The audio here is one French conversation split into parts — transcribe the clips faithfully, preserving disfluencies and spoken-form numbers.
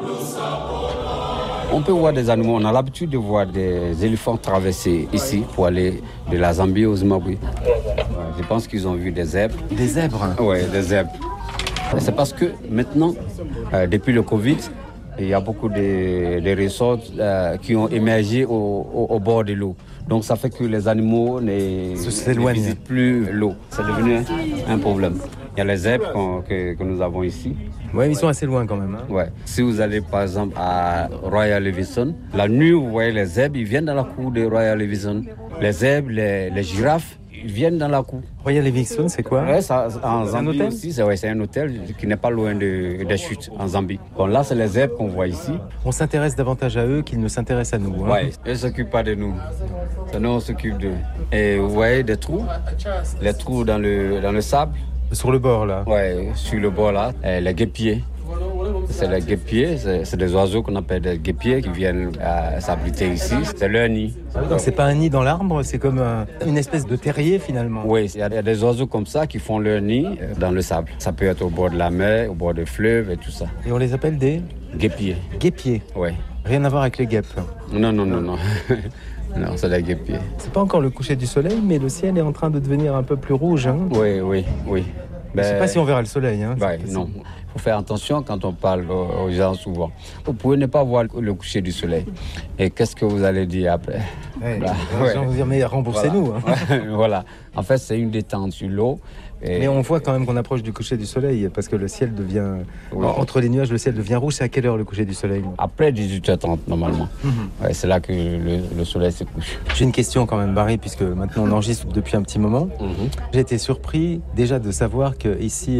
On peut voir des animaux, on a l'habitude de voir des éléphants traverser ici pour aller de la Zambie au Zimbabwe. Ouais, je pense qu'ils ont vu des zèbres. Des zèbres? Oui, des zèbres. C'est parce que maintenant, euh, depuis le Covid, il y a beaucoup de, de resorts euh, qui ont émergé au, au, au bord de l'eau. Donc ça fait que les animaux ne, ne visitent plus l'eau. C'est devenu un problème. Il y a les zèbres que, que nous avons ici. Oui, ils sont assez loin quand même. Hein. Ouais. Si vous allez par exemple à Royal Livingstone, la nuit vous voyez les zèbres, ils viennent dans la cour de Royal Livingstone. Les zèbres, les, les girafes, ils viennent dans la cour. Royal Livingstone, c'est quoi? Ouais, ça, en Zambie un hôtel aussi, c'est, ouais, c'est un hôtel qui n'est pas loin de, des chutes en Zambie. Bon, là, c'est les zèbres qu'on voit ici. On s'intéresse davantage à eux qu'ils ne s'intéressent à nous. Hein. Ouais, eux ne s'occupent pas de nous. C'est nous, on s'occupe d'eux. Et vous voyez des trous, les trous dans le, dans le sable. Sur le bord, là? Ouais, sur le bord, là, et les guêpiers. C'est les guêpiers, c'est, c'est des oiseaux qu'on appelle des guêpiers qui viennent euh, s'abriter ici. C'est leur nid. Donc c'est pas un nid dans l'arbre, c'est comme un, une espèce de terrier finalement. Oui, il y, y a des oiseaux comme ça qui font leur nid euh, dans le sable. Ça peut être au bord de la mer, au bord des fleuves et tout ça. Et on les appelle des? Guêpiers. Guêpiers? Oui. Rien à voir avec les guêpes? Non, non, non, non. Non, c'est des guêpiers. C'est pas encore le coucher du soleil, mais le ciel est en train de devenir un peu plus rouge. Hein. Oui, oui, oui. Ben, je ne sais pas si on verra le soleil. Hein, ben, non, il faut faire attention quand on parle aux gens souvent. Vous pouvez ne pas voir le coucher du soleil. Et qu'est-ce que vous allez dire après? Ouais, bah, les gens vont dire, mais remboursez-nous. Voilà. Hein. Voilà. En fait, c'est une détente sur l'eau. Et... Mais on voit quand même qu'on approche du coucher du soleil parce que le ciel devient... Oui. Entre les nuages, le ciel devient rouge. C'est à quelle heure le coucher du soleil? Après dix-huit heures trente, normalement. Mm-hmm. Ouais, c'est là que le, le soleil se couche. J'ai une question quand même, Barry, puisque maintenant on enregistre depuis un petit moment. Mm-hmm. J'ai été surpris déjà de savoir qu'ici,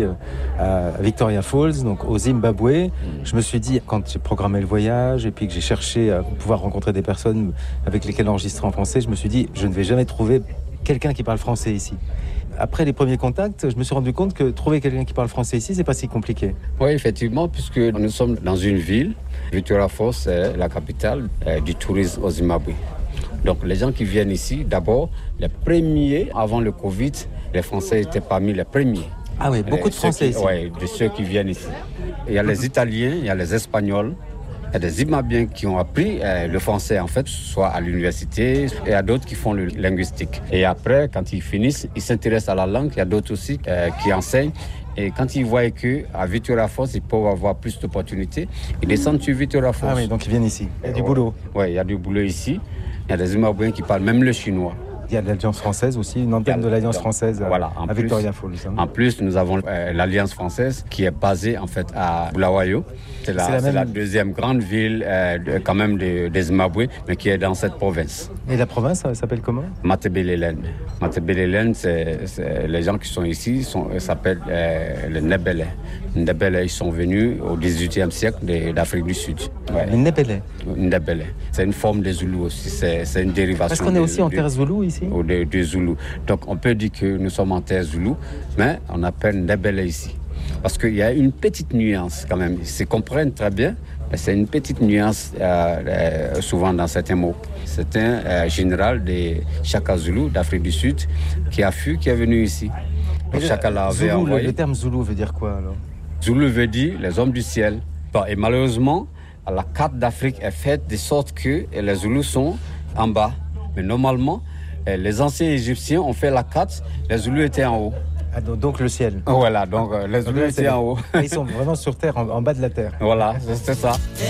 à Victoria Falls, donc au Zimbabwe, mm-hmm. je me suis dit, quand j'ai programmé le voyage et puis que j'ai cherché à pouvoir rencontrer des personnes avec lesquelles enregistrer en français, je me suis dit, je ne vais jamais trouver quelqu'un qui parle français ici. Après les premiers contacts, je me suis rendu compte que trouver quelqu'un qui parle français ici, c'est pas si compliqué. Oui, effectivement, puisque nous sommes dans une ville. Victoria Falls, c'est la capitale euh, du tourisme au Zimbabwe. Donc les gens qui viennent ici, d'abord, les premiers, avant le Covid, les Français étaient parmi les premiers. Ah oui, beaucoup euh, de Français qui, ici. Oui, de ceux qui viennent ici. Il y a les Italiens, il y a les Espagnols. Il y a des Zimbabwiens qui ont appris euh, le français, en fait, soit à l'université, et il y a d'autres qui font le linguistique. Et après, quand ils finissent, ils s'intéressent à la langue. Il y a d'autres aussi euh, qui enseignent. Et quand ils voient qu'à Victoria Falls, ils peuvent avoir plus d'opportunités, ils descendent sur Victoria Falls. Ah oui, donc ils viennent ici. Il y a du boulot. Oui, il y a du boulot ici. Il y a des Zimbabwiens qui parlent même le chinois. Il y a l'Alliance française aussi, une antenne de l'Alliance française voilà, à plus, Victoria Falls. Hein. En plus, nous avons euh, l'Alliance française qui est basée en fait à Bulawayo. C'est la, c'est la, c'est même... la deuxième grande ville euh, de, quand même de, de Zimbabwe, mais qui est dans cette province. Et la province, ça s'appelle comment? Matabeleland. Matabeleland, c'est, c'est les gens qui sont ici sont, s'appellent euh, les Ndebele. Les Ndebele, ils sont venus au dix-huitième siècle de, d'Afrique du Sud. Ouais. Les Ndebele. Ndebele. C'est une forme des Zoulous aussi, c'est, c'est une dérivation. Est-ce qu'on est aussi de, en terre Zoulou ici? Ou de, de Zoulou. Donc on peut dire que nous sommes en terre Zoulou, mais on appelle Ndebele ici. Parce qu'il y a une petite nuance quand même. Ils se comprennent très bien, mais c'est une petite nuance euh, euh, souvent dans certains mots. C'est un euh, général de Chaka Zulu d'Afrique du Sud qui a fui, qui est venu ici. Donc Chaka l'a avait envoyé. Le, le terme Zoulou veut dire quoi alors? Zoulou veut dire les hommes du ciel. Bon, et malheureusement, la carte d'Afrique est faite de sorte que les Zoulous sont en bas. Mais normalement, les anciens Égyptiens ont fait la carte, les Zoulous étaient en haut. Ah, donc le ciel. Voilà, donc les Zoulous étaient en haut. Ils sont vraiment sur terre, en, en bas de la terre. Voilà, c'est ça.